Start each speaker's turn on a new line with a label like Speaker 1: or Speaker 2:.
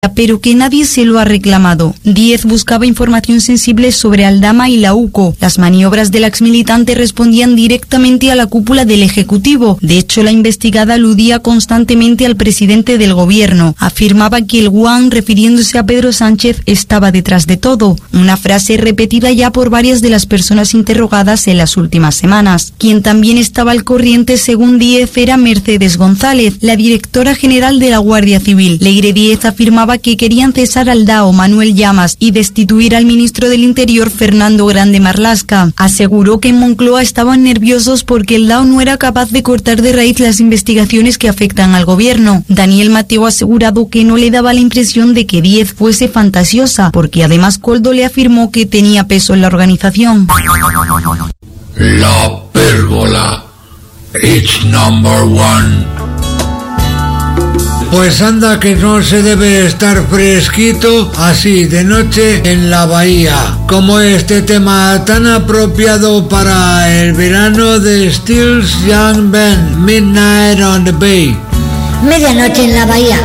Speaker 1: pero que nadie se lo ha reclamado. Díez buscaba información sensible sobre Aldama y la UCO. Las maniobras del exmilitante respondían directamente a la cúpula del Ejecutivo. De hecho, la investigada aludía constantemente al presidente del gobierno. Afirmaba que el guan, refiriéndose a Pedro Sánchez, estaba detrás de todo. Una frase repetida ya por varias de las personas interrogadas en las últimas semanas. Quien también estaba al corriente, según Díez, era Mercedes González, la directora general de la Guardia Civil. Leire Díez afirmaba que querían cesar al DAO Manuel Llamas y destituir al ministro del Interior Fernando Grande Marlaska. Aseguró que en Moncloa estaban nerviosos porque el DAO no era capaz de cortar de raíz las investigaciones que afectan al gobierno. Daniel Mateo ha asegurado que no le daba la impresión de que Díez fuese fantasiosa, porque además Koldo le afirmó que tenía peso en la organización.
Speaker 2: La Pérgola, it's number one. Pues anda que no se debe estar fresquito así de noche en la bahía, como este tema tan apropiado para el verano de Steel's Young Band, Midnight on the Bay.
Speaker 3: Medianoche en la bahía.